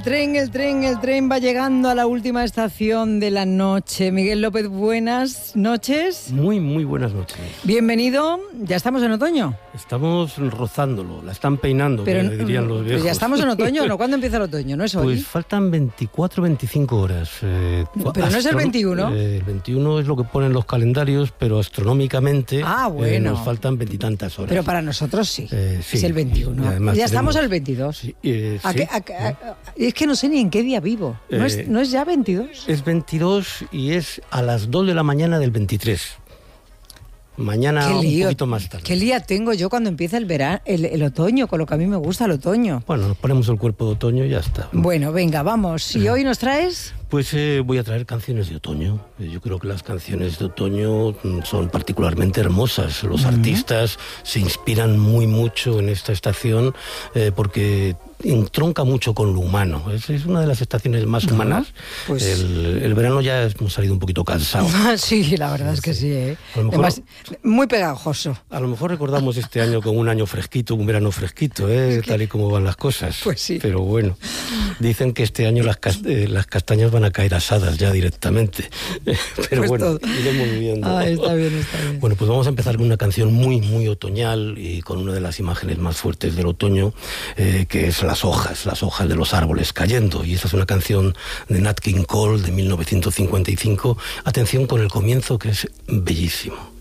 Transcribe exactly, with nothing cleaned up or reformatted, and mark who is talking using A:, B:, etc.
A: tren, el tren, el tren va llegando a la última estación de la noche. Miguel López, buenas noches.
B: Muy, muy buenas noches.
A: Bienvenido. Ya estamos en otoño.
B: Estamos rozándolo, la están peinando,
A: Pero,
B: que dirían los viejos.
A: Pues ya estamos en otoño, ¿no? ¿Cuándo empieza el otoño? ¿No es hoy?
B: Pues faltan veinticuatro, veinticinco horas. Eh,
A: pero no es el veintiuno.
B: Eh, el veintiuno es lo que ponen los calendarios, pero astronómicamente
A: ah, bueno.
B: eh, nos faltan veintitantas horas.
A: Pero para nosotros sí,
B: eh, sí
A: es el veintiuno. Ya
B: tenemos...
A: estamos al veintidós.
B: Sí, eh,
A: ¿A
B: sí,
A: qué, a, a, a, es que no sé ni en qué día vivo. ¿No, eh, es, ¿no es ya veintidós?
B: Es veintidós y es a las dos de la mañana del veintitrés. Mañana un poquito más tarde.
A: ¿Qué día tengo yo cuando empieza el verano, el, el otoño, con lo que a mí me gusta el otoño?
B: Bueno, nos ponemos el cuerpo de otoño y ya está.
A: Bueno, venga, vamos. ¿Y hoy nos traes?
B: Pues eh, voy a traer canciones de otoño. Yo creo que las canciones de otoño son particularmente hermosas. Los uh-huh. artistas se inspiran muy mucho en esta estación eh, porque entronca mucho con lo humano. Es, es una de las estaciones más no, humanas. Pues... El, el verano ya hemos salido un poquito cansados.
A: Sí, la verdad es que sí. ¿eh? A lo mejor, Además, muy pegajoso.
B: A lo mejor recordamos este año como un año fresquito, un verano fresquito, ¿eh? Tal y como van las cosas.
A: Pues sí.
B: Pero bueno, dicen que este año las, cast- eh, las castañas van a caer asadas ya directamente. Pero pues bueno, todo. Iremos viviendo.
A: Ah, está bien, está bien.
B: Bueno, pues vamos a empezar con una canción muy, muy otoñal y con una de las imágenes más fuertes del otoño, eh, que es las hojas, las hojas de los árboles cayendo. Y esta es una canción de Nat King Cole de mil novecientos cincuenta y cinco. Atención con el comienzo, que es bellísimo.